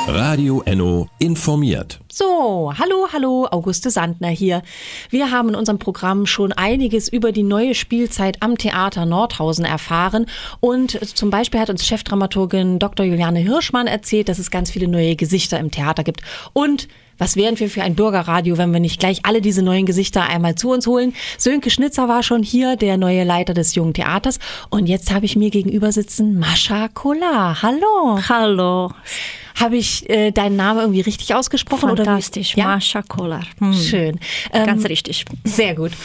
Radio Enno informiert. So, hallo, Auguste Sandner hier. Wir haben in unserem Programm schon einiges über die neue Spielzeit am Theater Nordhausen erfahren. Und zum Beispiel hat uns Chefdramaturgin Dr. Juliane Hirschmann erzählt, dass es ganz viele neue Gesichter im Theater gibt. Und was wären wir für ein Bürgerradio, wenn wir nicht gleich alle diese neuen Gesichter einmal zu uns holen? Sönke Schnitzer war schon hier, der neue Leiter des Jungen Theaters. Und jetzt habe ich mir gegenüber sitzen Mascha Kolar. Hallo. Hallo. Habe ich deinen Namen irgendwie richtig ausgesprochen? Fantastisch, oder wie? Ja? Mascha Kolar. Schön. Ganz richtig. Sehr gut.